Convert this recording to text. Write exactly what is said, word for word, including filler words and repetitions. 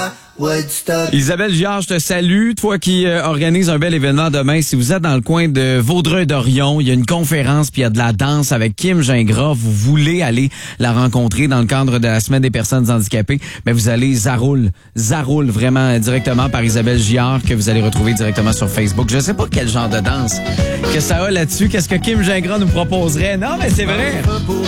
Woodstock. Isabelle Giard, je te salue. Toi qui euh, organise un bel événement demain, si vous êtes dans le coin de Vaudreuil-Dorion, il y a une conférence puis il y a de la danse avec Kim Gingras. Vous voulez aller la rencontrer dans le cadre de la Semaine des personnes handicapées, mais vous allez Zaroule, Zaroule vraiment directement par Isabelle Giard que vous allez retrouver directement sur Facebook. Je sais pas quel genre de danse que ça a là-dessus. Qu'est-ce que Kim Gingras nous proposerait? Non, mais c'est vrai.